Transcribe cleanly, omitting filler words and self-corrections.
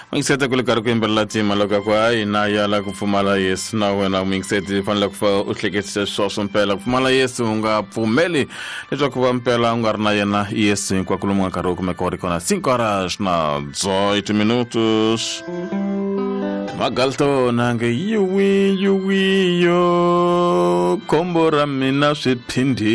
Mingisete kulikari kuimbela tima loka kwa inayala kufumala Yesu na wena mingisete fanele kufa uhleketise soso mpela kufumala Yesu unga pumeli leto kufa mpela unga rna yena Yesu kwa kulumunga karu kumekori kona 5 horas na 18 minutos Magalto nange yuwi yo kombora mina swipindi